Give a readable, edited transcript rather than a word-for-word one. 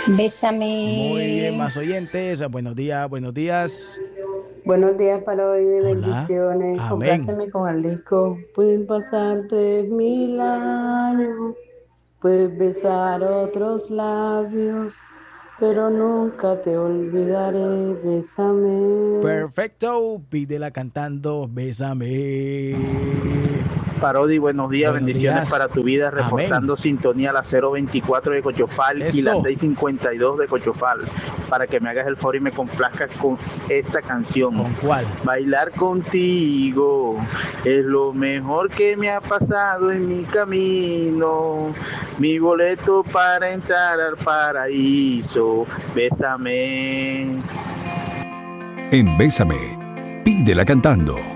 Bésame. Muy bien, más oyentes. Buenos días, buenos días. Buenos días para hoy de Hola. bendiciones. Amén. Compláceme con el disco. Pueden pasar 3000 años, puedes besar otros labios, pero nunca te olvidaré. Bésame. Perfecto. Pídela cantando. Bésame. Parodi, buenos días, Buenos bendiciones días. para tu vida, Amén. reportando sintonía a la 024 de Cochofal y la Eso. 652 de Cochofal, para que me hagas el favor y me complazcas con esta canción. ¿Con cuál? Bailar contigo es lo mejor que me ha pasado en mi camino, mi boleto para entrar al paraíso. Bésame. En Bésame, pídela cantando.